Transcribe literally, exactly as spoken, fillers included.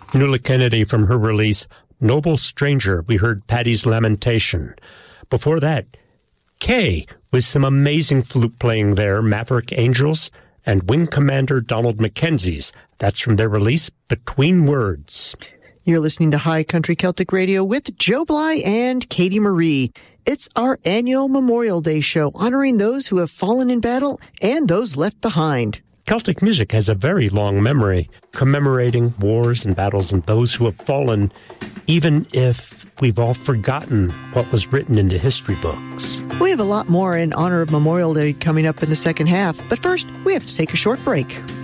Nuala Kennedy from her release, Noble Stranger, we heard Paddy's Lamentation. Before that, Kay with some amazing flute playing there, Maverick Angels, and Wing Commander Donald Mackenzie's. That's from their release, Between Words. You're listening to High Country Celtic Radio with Joe Bly and Katie Marie. It's our annual Memorial Day show honoring those who have fallen in battle and those left behind. Celtic music has a very long memory, commemorating wars and battles and those who have fallen, even if we've all forgotten what was written in the history books. We have a lot more in honor of Memorial Day coming up in the second half, but first, we have to take a short break.